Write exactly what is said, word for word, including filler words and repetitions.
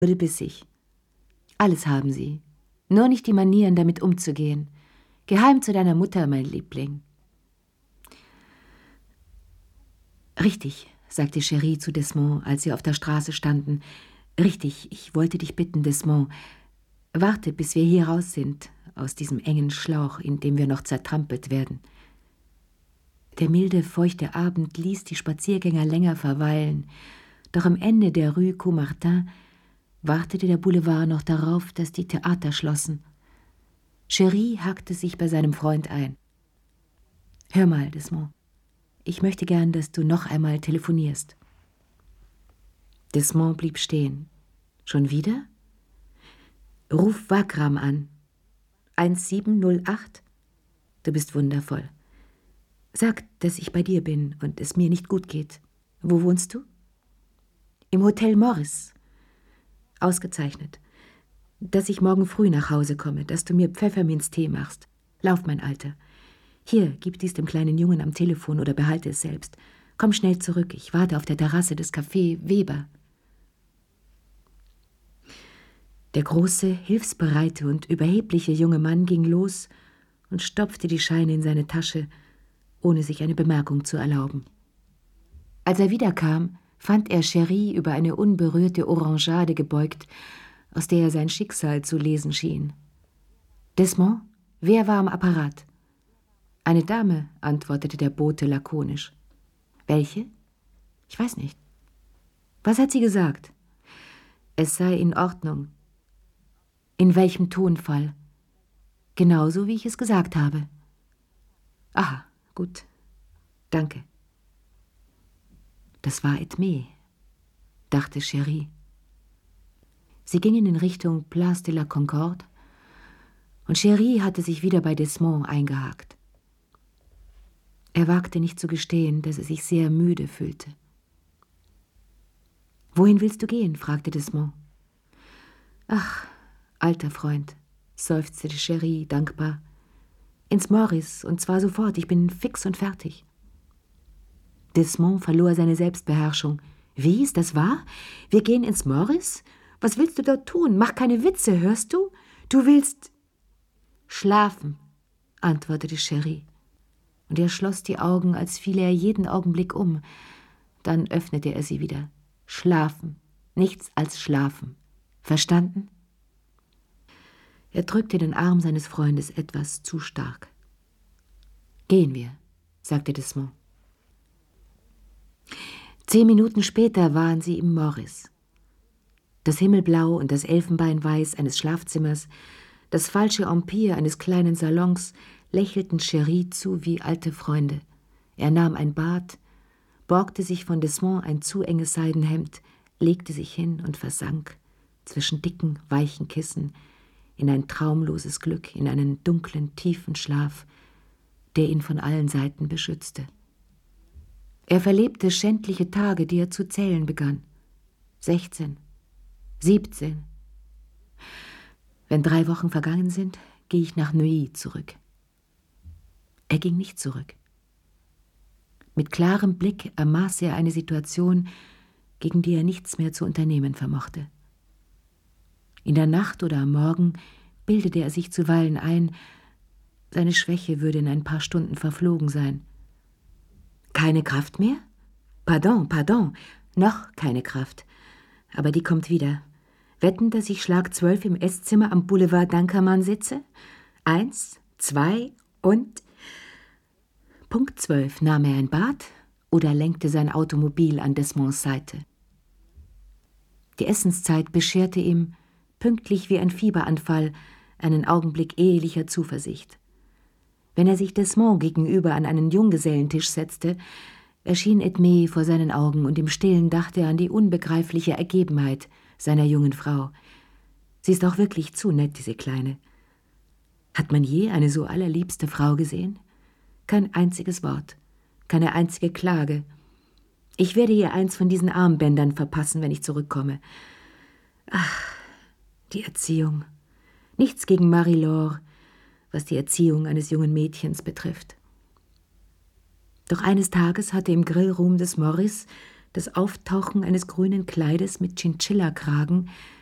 wurde bissig. Alles haben sie, nur nicht die Manieren, damit umzugehen. Geheim zu deiner Mutter, mein Liebling. Richtig, sagte Cherie zu Desmond, als sie auf der Straße standen. Richtig, ich wollte dich bitten, Desmond. Warte, bis wir hier raus sind, aus diesem engen Schlauch, in dem wir noch zertrampelt werden. Der milde, feuchte Abend ließ die Spaziergänger länger verweilen, doch am Ende der Rue Caumartin wartete der Boulevard noch darauf, dass die Theater schlossen. Cherie hakte sich bei seinem Freund ein. »Hör mal, Desmond, ich möchte gern, dass du noch einmal telefonierst.« Desmond blieb stehen. »Schon wieder?« »Ruf Wagram an. eins sieben null acht. Du bist wundervoll. Sag, dass ich bei dir bin und es mir nicht gut geht. Wo wohnst du?« »Im Hotel Morris.« »Ausgezeichnet. Dass ich morgen früh nach Hause komme, dass du mir Pfefferminztee machst. Lauf, mein Alter. Hier, gib dies dem kleinen Jungen am Telefon oder behalte es selbst. Komm schnell zurück, ich warte auf der Terrasse des Café Weber.« Der große, hilfsbereite und überhebliche junge Mann ging los und stopfte die Scheine in seine Tasche, ohne sich eine Bemerkung zu erlauben. Als er wiederkam, fand er Cherie über eine unberührte Orangeade gebeugt, aus der er sein Schicksal zu lesen schien. »Desmond, wer war am Apparat?« »Eine Dame«, antwortete der Bote lakonisch. »Welche?« »Ich weiß nicht.« »Was hat sie gesagt?« »Es sei in Ordnung.« »In welchem Tonfall?« »Genauso, wie ich es gesagt habe.« »Aha, gut. Danke.« Das war Edmé, dachte Cherie. Sie gingen in Richtung Place de la Concorde und Cherie hatte sich wieder bei Desmond eingehakt. Er wagte nicht zu gestehen, dass er sich sehr müde fühlte. »Wohin willst du gehen?« fragte Desmond. »Ach, alter Freund«, seufzte Cherie dankbar. »Ins Morris, und zwar sofort, ich bin fix und fertig.« Desmond verlor seine Selbstbeherrschung. »Wie, ist das wahr? Wir gehen ins Morris? Was willst du dort tun? Mach keine Witze, hörst du? Du willst...« »Schlafen«, antwortete Cherie. Und er schloss die Augen, als fiele er jeden Augenblick um. Dann öffnete er sie wieder. »Schlafen, nichts als schlafen. Verstanden?« Er drückte den Arm seines Freundes etwas zu stark. »Gehen wir«, sagte Desmond. Zehn Minuten später waren sie im Morris. Das Himmelblau und das Elfenbeinweiß eines Schlafzimmers, das falsche Empire eines kleinen Salons lächelten Cherie zu wie alte Freunde. Er nahm ein Bad, borgte sich von Desmond ein zu enges Seidenhemd, legte sich hin und versank zwischen dicken, weichen Kissen in ein traumloses Glück, in einen dunklen, tiefen Schlaf, der ihn von allen Seiten beschützte. Er verlebte schändliche Tage, die er zu zählen begann. Sechzehn, siebzehn. Wenn drei Wochen vergangen sind, gehe ich nach Neuilly zurück. Er ging nicht zurück. Mit klarem Blick ermaß er eine Situation, gegen die er nichts mehr zu unternehmen vermochte. In der Nacht oder am Morgen bildete er sich zuweilen ein, seine Schwäche würde in ein paar Stunden verflogen sein. Keine Kraft mehr? Pardon, pardon, noch keine Kraft. Aber die kommt wieder. Wetten, dass ich Schlag zwölf im Esszimmer am Boulevard d'Ankermann sitze? Eins, zwei und... Punkt zwölf nahm er ein Bad oder lenkte sein Automobil an Desmonds Seite. Die Essenszeit bescherte ihm, pünktlich wie ein Fieberanfall, einen Augenblick ehelicher Zuversicht. Wenn er sich Desmond gegenüber an einen Junggesellentisch setzte, erschien Edmé vor seinen Augen und im Stillen dachte er an die unbegreifliche Ergebenheit seiner jungen Frau. Sie ist auch wirklich zu nett, diese Kleine. Hat man je eine so allerliebste Frau gesehen? Kein einziges Wort, keine einzige Klage. Ich werde ihr eins von diesen Armbändern verpassen, wenn ich zurückkomme. Ach, die Erziehung. Nichts gegen Marie-Laure, was die Erziehung eines jungen Mädchens betrifft. Doch eines Tages hatte im Grillroom des Morris das Auftauchen eines grünen Kleides mit Chinchilla-Kragen